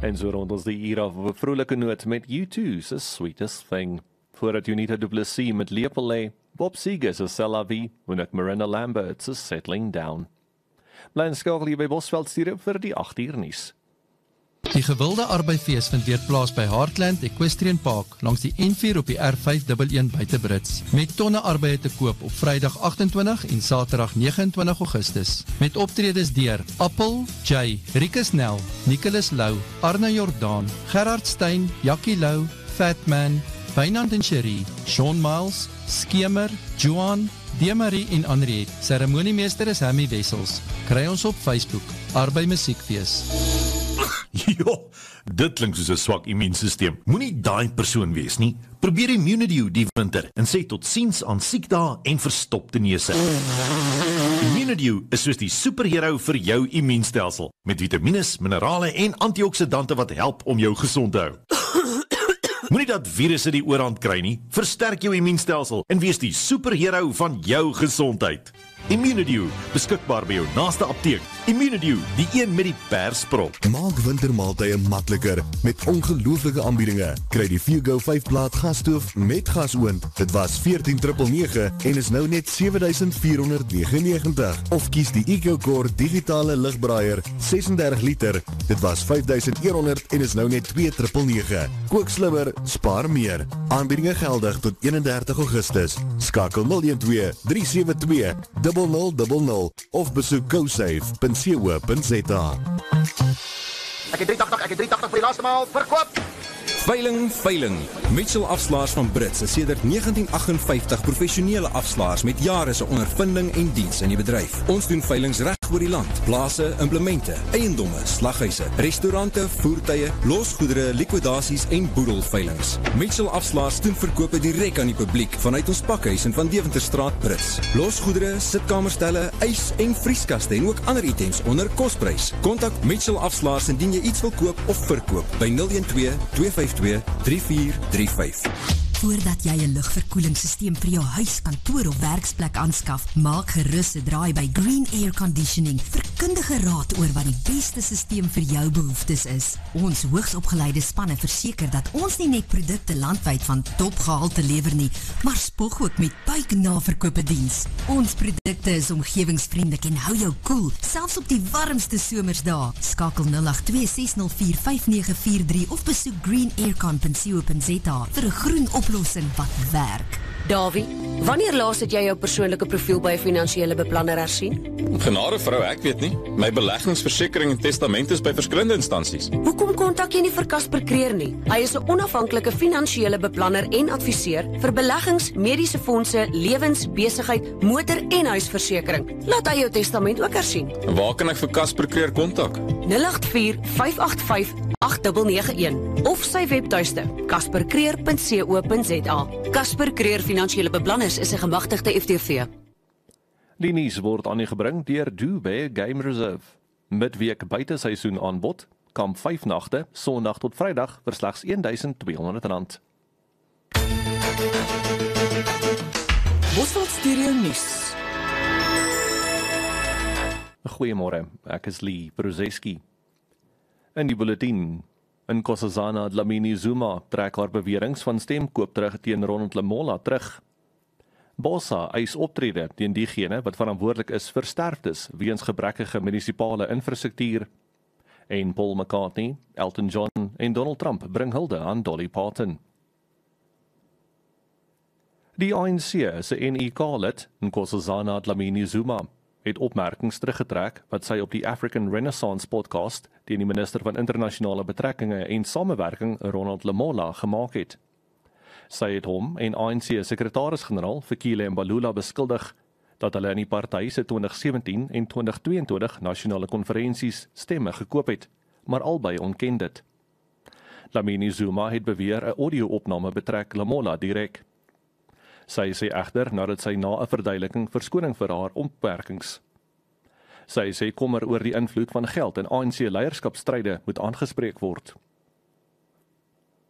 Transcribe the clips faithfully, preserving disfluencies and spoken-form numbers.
En so rond ons die uur af op 'n vrolike noot met U two se Sweetest Thing. Voordat Unita Du Plessis met Leopold, Bob Seger se C'est la Vie en ek Miranda Lambert se Settling Down. Bly inskakel hier by Bosveld stuur vir die agt uur nuus. Die gewilde arbeidsfees vind weer plaas by Heartland Equestrian Park langs die N four op die R five one one buite Brits. Met tonne arbeid te koop op Vrydag agtentwintig en Saterdag negenentwintig Augustus. Met optredes deur Appel, Jay, Rikus Nel, Nicholas Lou, Arne Jordaan, Gerard Stein, Jackie Lou, Fatman, Wynand en Cherie, Sean Miles, Skemer, Johan, Demarie en Henriette. Ceremoniemeester is Hammy Wessels. Kry ons op Facebook, Arbei Musiekfees. Jo, dit klink soos 'n swak immuunsysteem. Moenie daai persoon wees nie. Probeer Immunidew die winter en sê tot siens aan siekdae en verstopte neuse. Immunidew is soos die superhero vir jou immuunstelsel, met vitamines, minerale en antioksidante wat help om jou gesond te hou. Moenie dat virusse die oorhand kry nie. Versterk jou immuunstelsel en wees die superhero van jou gesondheid. Immunidew, beskikbaar by jou naaste apteek. Immunidew, die een met die persprop. Maak wintermaaltye makliker met ongelooflike aanbiedinge. Kry die Vigo vyf plaat gasstoof met gasoond. Dit was veertien nege nege en is nou net sewe duisend vier honderd negenennegentig. Of kies die EcoCore digitale ligbraaier ses en dertig liter. Dit was vyf duisend honderd en is nou net twee nege nege. Kook slimmer, spaar meer. Aanbiedinge geldig tot eenendertig Augustus. Skakel nul een twee drie sewe twee nul nul nul nul of besoek cosafe punt co punt za. Ek het drie agt agt, ek het drie agt agt vir die laaste maal verkoop. Veiling, veiling. Mitchell Afslaers van Brits is sedert negentien agtenvyftig professionele afslaers met jare se ondervinding en diens in die bedryf. Ons doen veilings reg oor die land. Plase, implemente, eiendomme, slaghuise, restaurante, voertuie, losgoedere, likwidasies en boedelveilings. Mitchell Afslaers doen verkope direk aan die publiek vanuit ons pakhuis in Van Deventerstraat Brits. Losgoedere, sitkamerstelle, ys en vrieskaste en ook ander items onder kosprys. Kontak Mitchell Afslaers indien jy iets wil koop of verkoop by nul een twee twee vyf twee drie vier drie vyf. Voordat jy 'n lugverkoelingssysteem vir jou huis, kantoor of werksplek aanskaf, maak gerus 'n draai by Green Air Conditioning vir kundige raad oor wat die beste systeem vir jou behoeftes is. Ons hoogsopgeleide spanne verseker dat ons nie net produkte landwyd van topgehalte lewer nie, maar spog ook met buiknaverkope diens. Ons produkte is omgewingsvriendelik en hou jou koel, cool, selfs op die warmste somersdae. Skakel nul agt twee ses nul vier vyf nege vier drie of besoek green aircon punt co punt za vir 'n groen oplossing wat werk. Davie, wanneer laas het jy jou persoonlike profiel by 'n finansiële beplanner hersien? Genade vrou, ek weet nie. My beleggingsversekering en testament is by verskillende instansies. Hoekom kontak jy nie vir Casper Creer nie? Hy is 'n onafhanklike finansiële beplanner en adviseur vir beleggings, mediese fondse, lewens, besigheid, motor en huisversekering. Laat hy jou testament ook hersien. Waar kan ek vir Casper Creer kontak? nul agt vier vyf agt vyf agt nege nege een of sy webtuiste casper creer punt co punt za. Casper Creer Finansiële Beplanners is 'n gemagtigde F T V. Die nuus word aan u gebring deur Dubé Game Reserve. Midweek buiteseisoen aanbod, kamp vyf nagte, Sondag tot Vrydag vir slegs een duisend twee honderd rand. Bosveld Studio Nuus. Goeiemôre, ek is Lee Bruzeski. In die bulletin, Nkosazana Dlamini Zuma trek haar beweringe van stemkoop terug teen Ronald Lamola terug. Bossa eis optrede teen diegene wat verantwoordelik is vir sterftes weens gebrekkige munisipale infrastruktuur. En Paul McCartney, Elton John en Donald Trump bring hulde aan Dolly Parton. Die A N C se N I K-lid, Nkosazana Dlamini Zuma, het opmerkings teruggetrek wat sy op die African Renaissance podcast teen die minister van internasionale betrekkinge en samewerking Ronald Lamola gemaak het. Sy het hom en A N C sekretaris-generaal Fikile Mbalula beskuldig dat hulle in die party se twintig sewentien en twintig tweeëntwintig nasionale konferensies stemme gekoop het, maar albei ontken dit. Dlamini Zuma het beweer 'n audio-opname betrek Lamola direk. Sy sê egter nadat sy na 'n verduideliking verskoning vir haar opmerkings. Sy sê kommer oor die invloed van geld in A N C leierskapstryde moet aangespreek word.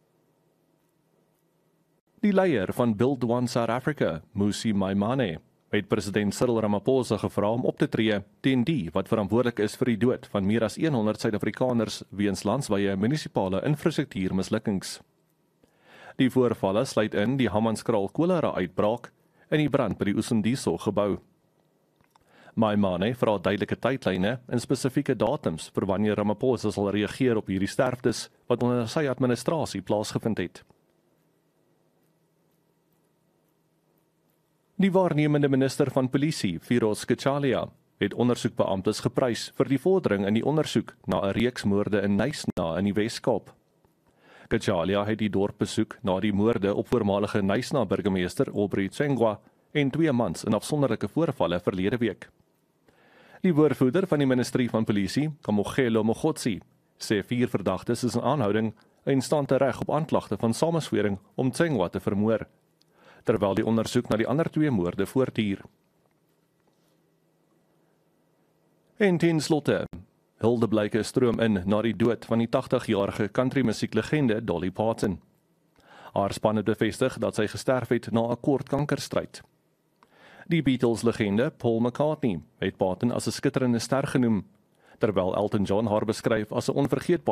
Die leier van Build One South Africa, Mmusi Maimane, het president Cyril Ramaphosa gevra om op te tree teen die wat verantwoordelik is vir die dood van meer as honderd Suid-Afrikaners weens landwyse munisipale infrastruktuurmislukkings. Die voorvalle sluit in die Hammanskraal kolera uitbraak en die brand by die Usundiso gebou. Maimane vra duidelike tydlyne en spesifieke datums vir wanneer Ramaphosa sal reageer op hierdie sterftes wat onder sy administrasie plaasgevind het. Die waarnemende minister van polisie, Firoz Kechalia, het ondersoekbeamptes geprys vir die vordering in die ondersoek na 'n reeks moorde in Knysna in die Wes-Kaap. Kechalia het die dorp besoek na die moorde op voormalige Knysna burgemeester Aubrey Tsengwa en twee mans in afsonderlike voorvalle verlede week. Die woordvoerder van die ministerie van polisie, Kamogelo Mogotsi, sê vier verdagtes is in aanhouding en staan tereg op aanklagte van sameswering om Tsengwa te vermoor, terwyl die ondersoek na die ander twee moorde voortduur. En ten slotte, huldeblyke stroom in na die dood van die tagtig-jarige country musieklegende Dolly Parton. Haar span het bevestig dat sy gesterf het na 'n kort kankerstryd. Die Beatles-legende Paul McCartney het Parton as 'n skitterende ster genoem, terwyl Elton John haar beskryf as 'n onvergeetbare